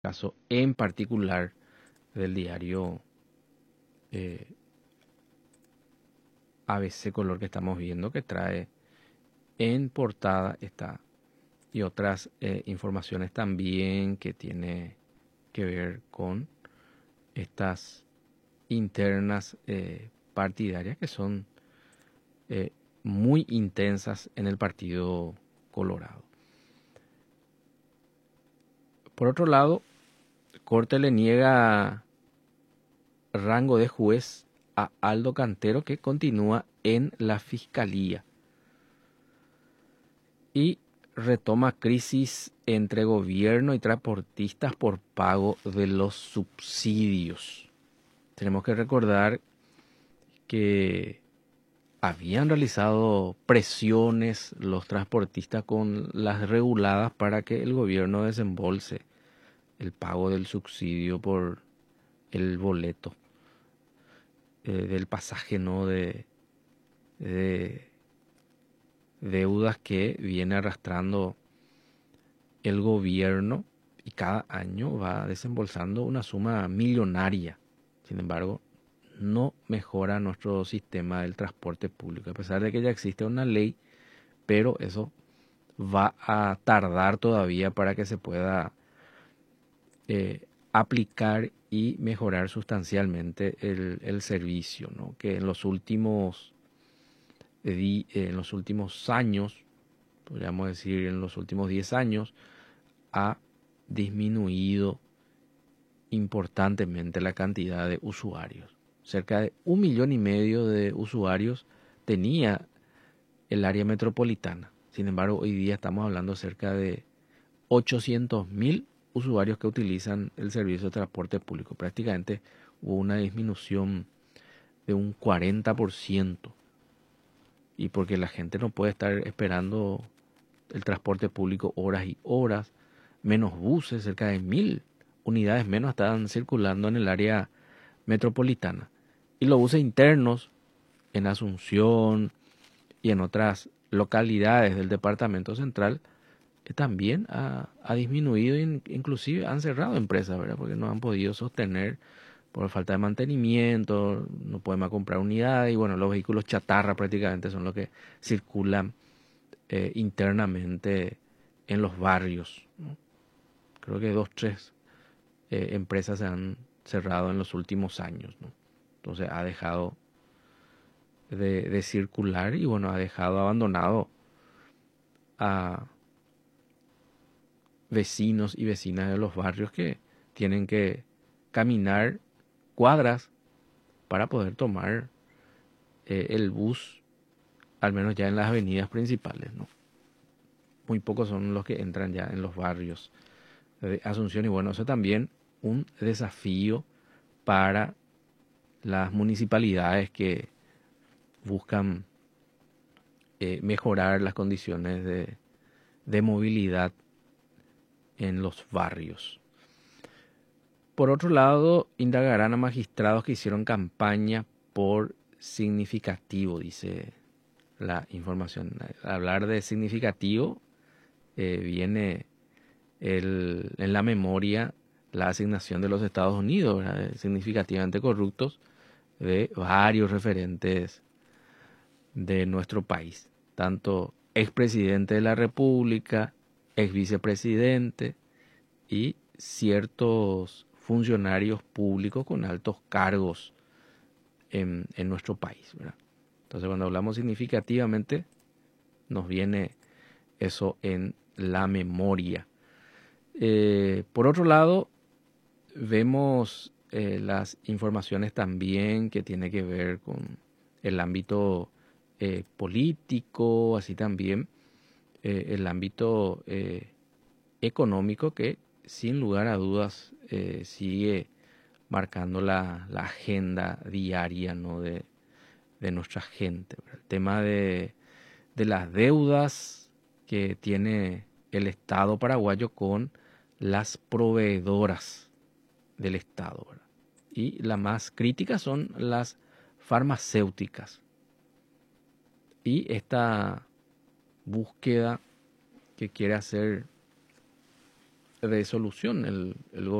caso en particular del diario eh, ABC Color que estamos viendo, que trae en portada esta y otras informaciones también que tiene que ver con estas internas partidarias que son eh, muy intensas en el Partido Colorado. Por otro lado, Corte le niega rango de juez a Aldo Cantero, que continúa en la fiscalía. Y retoma crisis entre gobierno y transportistas por pago de los subsidios. Tenemos que recordar que habían realizado presiones los transportistas con las reguladas para que el gobierno desembolse el pago del subsidio por el boleto del pasaje, ¿no? De deudas que viene arrastrando el gobierno y cada año va desembolsando una suma millonaria. Sin embargo, no mejora nuestro sistema del transporte público, a pesar de que ya existe una ley, pero eso va a tardar todavía para que se pueda aplicar y mejorar sustancialmente el servicio, ¿no? Que en los últimos años, podríamos decir en los últimos 10 años, ha disminuido importantemente la cantidad de usuarios. Cerca de 1,5 millones de usuarios tenía el área metropolitana. Sin embargo, hoy día estamos hablando cerca de 800,000 usuarios que utilizan el servicio de transporte público. Prácticamente hubo una disminución de un 40%. Y porque la gente no puede estar esperando el transporte público horas y horas, menos buses, cerca de 1,000 unidades menos estaban circulando en el área metropolitana. Y los buses internos en Asunción y en otras localidades del departamento central también ha disminuido e inclusive han cerrado empresas, ¿verdad? Porque no han podido sostener por falta de mantenimiento, no podemos comprar unidades y bueno, los vehículos chatarra prácticamente son los que circulan internamente en los barrios, ¿no? Creo que 2, 3 empresas se han cerrado en los últimos años, ¿no? Entonces ha dejado de circular y bueno, ha dejado abandonado a vecinos y vecinas de los barrios que tienen que caminar cuadras para poder tomar el bus, al menos ya en las avenidas principales, ¿no? Muy pocos son los que entran ya en los barrios de Asunción y bueno, eso también un desafío para las municipalidades que buscan mejorar las condiciones de movilidad en los barrios. Por otro lado, indagarán a magistrados que hicieron campaña por significativo, dice la información. Al hablar de significativo, viene en la memoria la asignación de los Estados Unidos, ¿verdad? Significativamente corruptos de varios referentes de nuestro país, tanto expresidente de la República, ex vicepresidente y ciertos funcionarios públicos con altos cargos en nuestro país, ¿verdad? Entonces, cuando hablamos significativamente, nos viene eso en la memoria. Por otro lado, vemos las informaciones también que tiene que ver con el ámbito político, así también el ámbito económico que sin lugar a dudas sigue marcando la agenda diaria, ¿no? de nuestra gente, ¿verdad? El tema de las deudas que tiene el Estado paraguayo con las proveedoras del Estado, ¿verdad? Y las más críticas son las farmacéuticas. Y esta búsqueda que quiere hacer de solución el